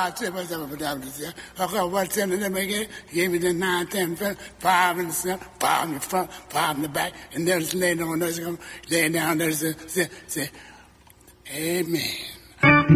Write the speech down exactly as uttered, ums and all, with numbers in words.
five, ten, what's up, okay, what's ten, and then make it, gave me the nine, ten, five in the center, five in the front, five in the back, and there's laying on, there's laying down, there's, say, say, amen.